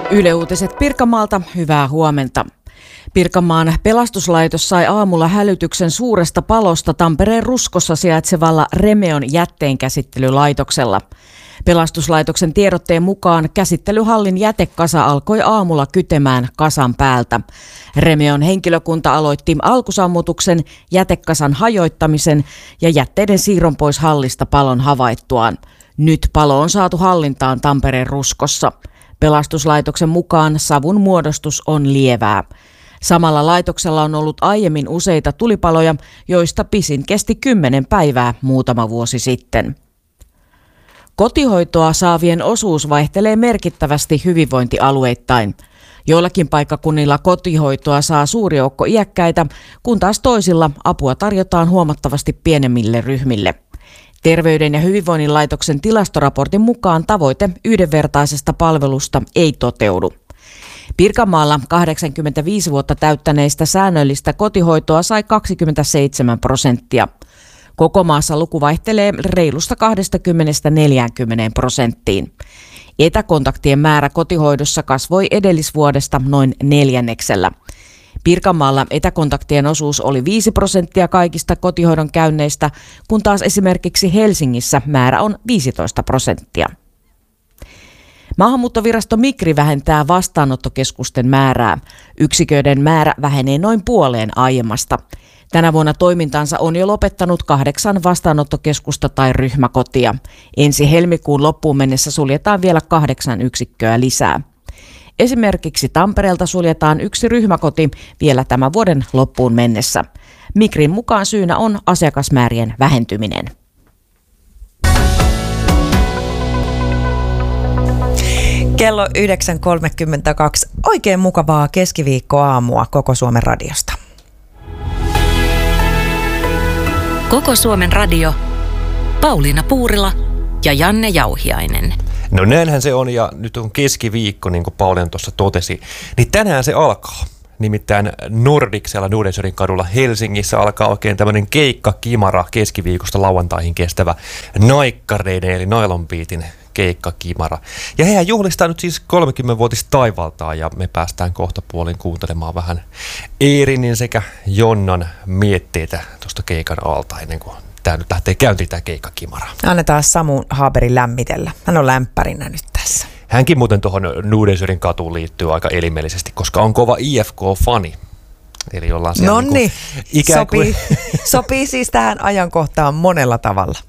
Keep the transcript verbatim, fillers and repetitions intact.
Yle Uutiset Pirkanmaalta, hyvää huomenta. Pirkanmaan pelastuslaitos sai aamulla hälytyksen suuresta palosta Tampereen Ruskossa sijaitsevalla Remeon jätteenkäsittelylaitoksella. Pelastuslaitoksen tiedotteen mukaan käsittelyhallin jätekasa alkoi aamulla kytemään kasan päältä. Remeon henkilökunta aloitti alkusammutuksen, jätekasan hajoittamisen ja jätteiden siirron pois hallista palon havaittuaan. Nyt palo on saatu hallintaan Tampereen Ruskossa. Pelastuslaitoksen mukaan savun muodostus on lievää. Samalla laitoksella on ollut aiemmin useita tulipaloja, joista pisin kesti kymmenen päivää muutama vuosi sitten. Kotihoitoa saavien osuus vaihtelee merkittävästi hyvinvointialueittain. Joillakin paikkakunnilla kotihoitoa saa suuri joukko iäkkäitä, kun taas toisilla apua tarjotaan huomattavasti pienemmille ryhmille. Terveyden ja hyvinvoinnin laitoksen tilastoraportin mukaan tavoite yhdenvertaisesta palvelusta ei toteudu. Pirkanmaalla kahdeksankymmentäviisi vuotta täyttäneistä säännöllistä kotihoitoa sai kaksikymmentäseitsemän prosenttia. Koko maassa luku vaihtelee reilusta kaksikymmentä neljäänkymmeneen prosenttiin. Etäkontaktien määrä kotihoidossa kasvoi edellisvuodesta noin neljänneksellä. Pirkanmaalla etäkontaktien osuus oli viisi prosenttia kaikista kotihoidon käynneistä, kun taas esimerkiksi Helsingissä määrä on viisitoista prosenttia. Maahanmuuttovirasto Migri vähentää vastaanottokeskusten määrää. Yksiköiden määrä vähenee noin puoleen aiemmasta. Tänä vuonna toimintansa on jo lopettanut kahdeksan vastaanottokeskusta tai ryhmäkotia. Ensi helmikuun loppuun mennessä suljetaan vielä kahdeksan yksikköä lisää. Esimerkiksi Tampereelta suljetaan yksi ryhmäkoti vielä tämän vuoden loppuun mennessä. Migrin mukaan syynä on asiakasmäärien vähentyminen. Kello yhdeksän kolmekymmentäkaksi. Oikein mukavaa keskiviikkoaamua Koko Suomen radiosta. Koko Suomen radio. Pauliina Puurila ja Janne Jauhiainen. No näinhän se on, ja nyt on keskiviikko, niin kuin Pauliina tuossa totesi. Niin tänään se alkaa. Nimittäin Nordicsella Nordensörin kadulla Helsingissä alkaa oikein tämmöinen keikkakimara keskiviikosta lauantaihin kestävä naikkareiden eli Nylon Beatin keikkakimara. Ja hehän juhlistaa nyt siis kolmekymmenvuotista taivaltaa, ja me päästään kohta puolin kuuntelemaan vähän Eerinin sekä Jonnan mietteitä tuosta keikan alta ennen kuin tämä nyt lähtee käyntiin tämä keikkakimara. Annetaan Samu Haaberin lämmitellä. Hän on lämpärinä nyt tässä. Hänkin muuten tuohon Nordensörin katuun liittyy aika elimellisesti, koska on kova I F K-fani. Eli ollaan siellä Nonni, niin ikään kuin sopii, sopii siis tähän ajankohtaan monella tavalla.